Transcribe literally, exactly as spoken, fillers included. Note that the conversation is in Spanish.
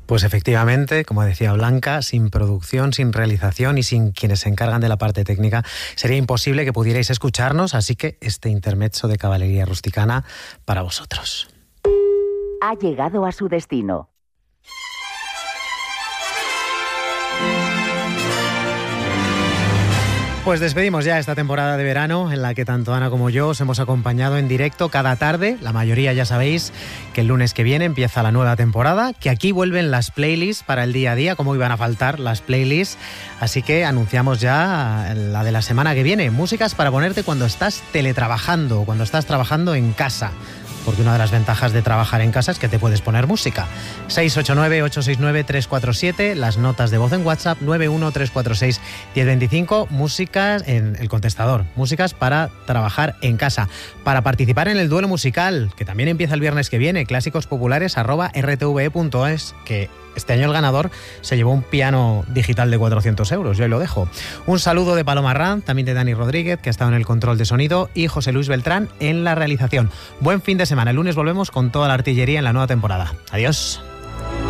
Pues efectivamente, como decía Blanca, sin producción, sin realización y sin quienes se encargan de la parte técnica, sería imposible que pudierais escucharnos, así que este intermezzo de Caballería Rusticana para vosotros. Ha llegado a su destino. Pues despedimos ya esta temporada de verano en la que tanto Ana como yo os hemos acompañado en directo cada tarde. La mayoría ya sabéis que el lunes que viene empieza la nueva temporada, que aquí vuelven las playlists para el día a día, como iban a faltar las playlists. Así que anunciamos ya la de la semana que viene, músicas para ponerte cuando estás teletrabajando, cuando estás trabajando en casa. Porque una de las ventajas de trabajar en casa es que te puedes poner música. seis ocho nueve, ocho seis nueve, tres cuatro siete, las notas de voz en WhatsApp nueve uno tres cuatro seis, uno cero dos cinco, músicas en el contestador, músicas para trabajar en casa. Para participar en el duelo musical, que también empieza el viernes que viene, clásicos-populares arroba r t v e punto es, que este año el ganador se llevó un piano digital de cuatrocientos euros, yo ahí lo dejo. Un saludo de Paloma Ranz, también de Dani Rodríguez, que ha estado en el control de sonido, y José Luis Beltrán en la realización. Buen fin de semana, el lunes volvemos con toda la artillería en la nueva temporada. Adiós.